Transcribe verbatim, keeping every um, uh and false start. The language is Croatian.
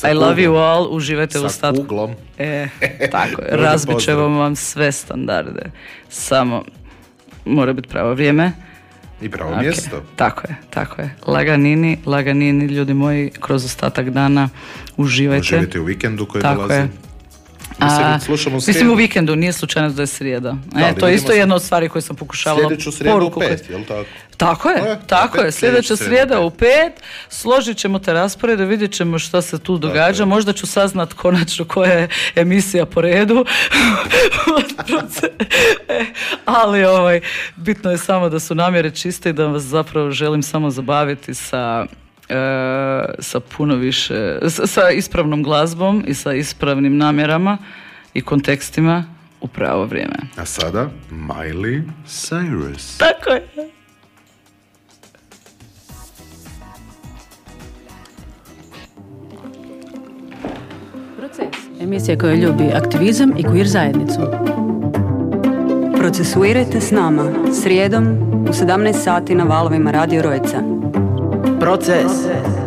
I love you all, uživajte u ostatku. Sa kuglom. E, tako je, razbit ćemo vam sve standarde. Samo mora biti pravo vrijeme. I pravo okay. mjesto. Tako je, tako je. Laganini, laganini, ljudi moji, kroz ostatak dana uživajte. Uživajte u vikendu koji tako dolazi. Je. A, mislim u vikendu, nije slučajno da je srijeda. Da, e, to je isto jedna od stvari koje sam pokušavala. Sljedeću srijedu u pet, je li tako? Tako je, e, tako je. Sljedeća srijeda u pet, složit ćemo te rasporede, vidjet ćemo što se tu događa. Možda ću saznat konačno koja je emisija po redu. e, ali ovaj, bitno je samo da su namjere čiste i da vas zapravo želim samo zabaviti sa... sa puno više, sa ispravnom glazbom i sa ispravnim namjerama i kontekstima u pravo vrijeme. A sada Miley Cyrus. Tako je. Proces. Emisija koja ljubi aktivizam i queer zajednicu. Procesuirajte s nama srijedom u sedamnaest sati na valovima Radio Rojca. Proces.